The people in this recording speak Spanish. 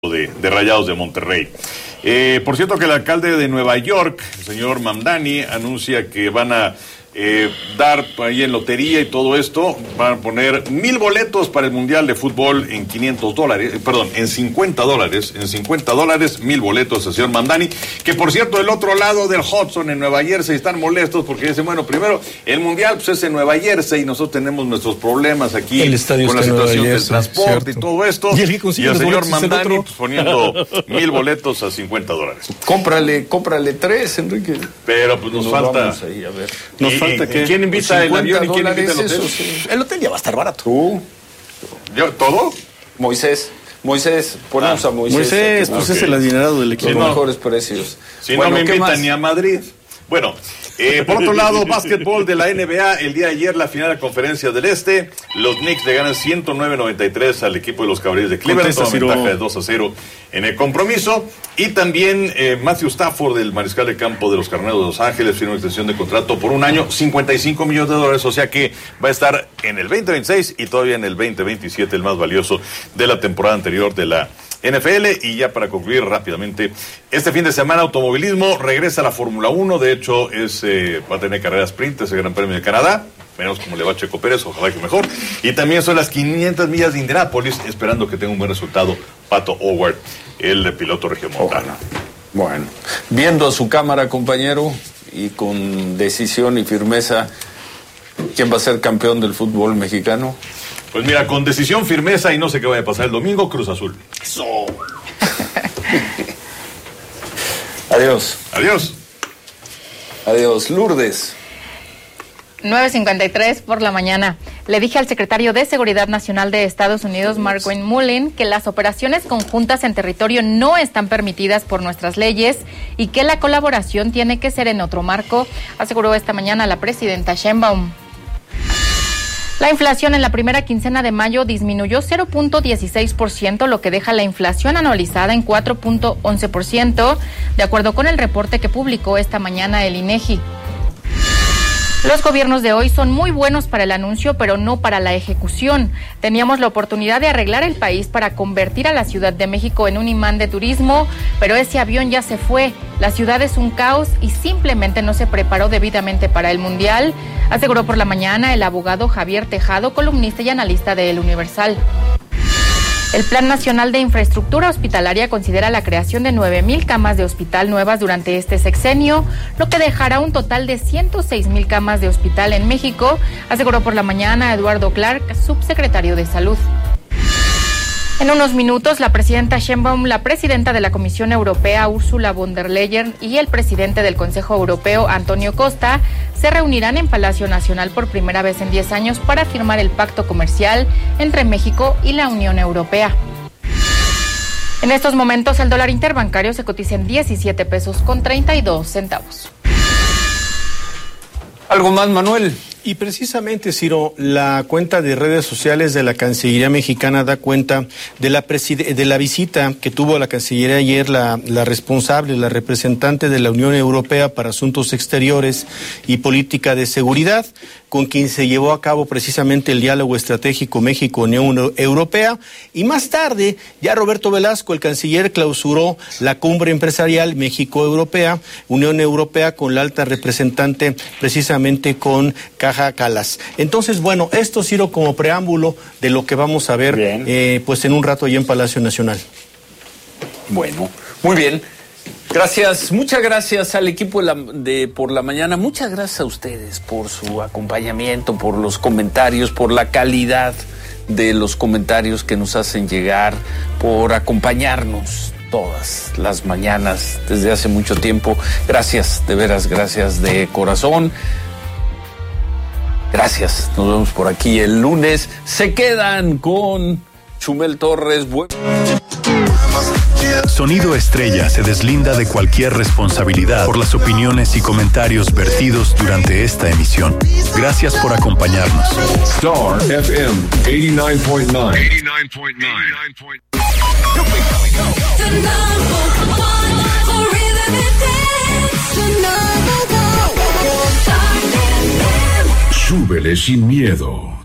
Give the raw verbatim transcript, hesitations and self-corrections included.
De, de Rayados de Monterrey. Eh, por cierto que el alcalde de Nueva York, el señor Mamdani, anuncia que van a eh, dar ahí en lotería y todo esto, van a poner mil boletos para el Mundial de Fútbol en quinientos dólares, perdón, en cincuenta dólares, en cincuenta dólares, mil boletos el señor Mamdani, que por cierto del otro lado del Hudson, en Nueva Jersey, están molestos porque dicen, bueno, primero, el Mundial pues es en Nueva Jersey y nosotros tenemos nuestros problemas aquí el estadio con la situación Jersey, del transporte, cierto, y todo esto, y el, y el señor Mamdani pues, poniendo mil boletos a cincuenta dólares. Cómprale, cómprale tres, Enrique. Pero pues nos, nos falta... Ahí, a ver. Nos ¿Y, falta y, que... ¿Quién invita el avión y quién invita el hotel? Eso, sí. El hotel ya va a estar barato. ¿Tú? ¿Yo? ¿Todo? Moisés. Moisés, ponemos ah, a Moisés. Moisés, pues okay. Es el adinerado del equipo. Los no, mejores precios. Si bueno, no me invitan ni a Madrid. Bueno, eh, por otro lado, básquetbol de la N B A, el día de ayer la final de la Conferencia del Este, los Knicks le ganan ciento nueve a noventa y tres al equipo de los Cavaliers de Cleveland, toda ventaja de dos a cero en el compromiso, y también eh, Matthew Stafford, el mariscal de campo de los Carneros de Los Ángeles, firma una extensión de contrato por un año, cincuenta y cinco millones de dólares, o sea que va a estar en el veinte veintiséis y todavía en el veinte veintisiete, el más valioso de la temporada anterior de la N F L. Y ya para concluir rápidamente, este fin de semana automovilismo, regresa a la Fórmula uno, de hecho es eh, va a tener carrera sprint, es el Gran Premio de Canadá, veremos cómo le va a Checo Pérez, ojalá que mejor, y también son las quinientas millas de Indianápolis, esperando que tenga un buen resultado Pato O'Ward, el piloto regiomontano. Bueno, viendo a su cámara, compañero, y con decisión y firmeza, ¿quién va a ser campeón del fútbol mexicano? Pues mira, con decisión, firmeza y no sé qué vaya a pasar el domingo, Cruz Azul. Eso. Adiós. Adiós. Adiós, Lourdes. nueve cincuenta y tres por la mañana. Le dije al secretario de Seguridad Nacional de Estados Unidos, Markwayne Mullin, que las operaciones conjuntas en territorio no están permitidas por nuestras leyes y que la colaboración tiene que ser en otro marco, aseguró esta mañana la presidenta Sheinbaum. La inflación en la primera quincena de mayo disminuyó cero punto dieciséis por ciento, lo que deja la inflación anualizada en cuatro punto once por ciento, de acuerdo con el reporte que publicó esta mañana el INEGI. Los gobiernos de hoy son muy buenos para el anuncio, pero no para la ejecución. Teníamos la oportunidad de arreglar el país para convertir a la Ciudad de México en un imán de turismo, pero ese avión ya se fue. La ciudad es un caos y simplemente no se preparó debidamente para el Mundial, aseguró por la mañana el abogado Javier Tejado, columnista y analista de El Universal. El Plan Nacional de Infraestructura Hospitalaria considera la creación de nueve mil camas de hospital nuevas durante este sexenio, lo que dejará un total de ciento seis mil camas de hospital en México, aseguró por la mañana Eduardo Clark, subsecretario de Salud. En unos minutos, la presidenta Sheinbaum, la presidenta de la Comisión Europea, Ursula von der Leyen, y el presidente del Consejo Europeo, Antonio Costa, se reunirán en Palacio Nacional por primera vez en diez años para firmar el pacto comercial entre México y la Unión Europea. En estos momentos, el dólar interbancario se cotiza en diecisiete pesos con treinta y dos centavos. ¿Algo más, Manuel? Y precisamente, Ciro, la cuenta de redes sociales de la Cancillería Mexicana da cuenta de la preside- de la visita que tuvo a la Cancillería ayer la, la responsable, la representante de la Unión Europea para Asuntos Exteriores y Política de Seguridad, con quien se llevó a cabo precisamente el diálogo estratégico México-Unión Europea. Y más tarde, ya Roberto Velasco, el canciller, clausuró la cumbre empresarial México-Europea, Unión Europea, con la alta representante precisamente con Kaja Kallas. Entonces, bueno, esto, Ciro, como preámbulo de lo que vamos a ver eh, pues en un rato allá en Palacio Nacional. Bueno, muy bien. Gracias, muchas gracias al equipo de, la, de Por la Mañana, muchas gracias a ustedes por su acompañamiento, por los comentarios, por la calidad de los comentarios que nos hacen llegar, por acompañarnos todas las mañanas desde hace mucho tiempo. Gracias, de veras, gracias de corazón. Gracias, nos vemos por aquí el lunes. Se quedan con Chumel Torres. Sonido Estrella se deslinda de cualquier responsabilidad por las opiniones y comentarios vertidos durante esta emisión. Gracias por acompañarnos. Star F M ochenta y nueve punto nueve. ochenta y nueve punto nueve. Súbele sin miedo.